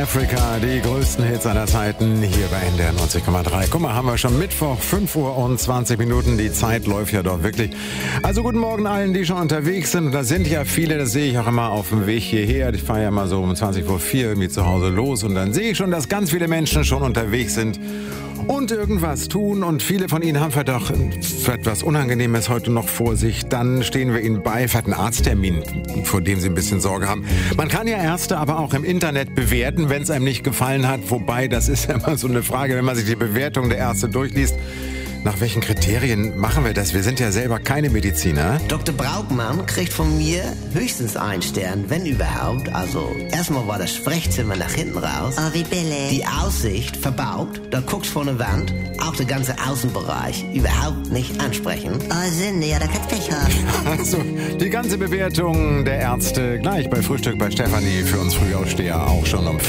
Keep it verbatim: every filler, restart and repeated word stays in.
Africa, die größten Hits aller Zeiten hier bei N D R neunzig Komma drei. Guck mal, haben wir schon Mittwoch, fünf Uhr und zwanzig Minuten. Die Zeit läuft ja doch wirklich. Also guten Morgen allen, die schon unterwegs sind. Und da sind ja viele, das sehe ich auch immer auf dem Weg hierher. Ich fahre ja mal so um zwanzig vor vier irgendwie zu Hause los. Und dann sehe ich schon, dass ganz viele Menschen schon unterwegs sind und irgendwas tun. Und viele von ihnen haben vielleicht auch etwas Unangenehmes heute noch vor sich. Dann stehen wir ihnen bei, vielleicht einen Arzttermin, vor dem sie ein bisschen Sorge haben. Man kann ja Ärzte aber auch im Internet bewerten, wenn es einem nicht gefallen hat. Wobei, das ist ja immer so eine Frage, wenn man sich die Bewertung der Ärzte durchliest. Nach welchen Kriterien machen wir das? Wir sind ja selber keine Mediziner. Doktor Braukmann kriegt von mir höchstens einen Stern, wenn überhaupt. Also, erstmal war das Sprechzimmer nach hinten raus. Oh, wie billig. Die Aussicht verbaut. Da guckst vor eine Wand. Auch der ganze Außenbereich überhaupt nicht ansprechend. Oh, Sünde, ja, da kannst Pech haben. Also, die ganze Bewertung der Ärzte gleich bei Frühstück bei Stefanie für uns Frühaufsteher auch schon um